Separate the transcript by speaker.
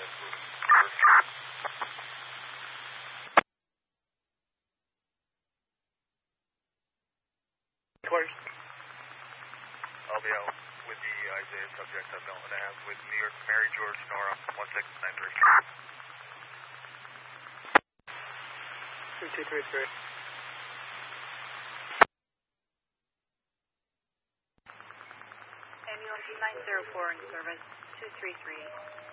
Speaker 1: Clear. I'll be out with the Isaiah subject of Milton Ave with New York Mary George Nora 1693. 2233.
Speaker 2: Ambulance 904 in service 233.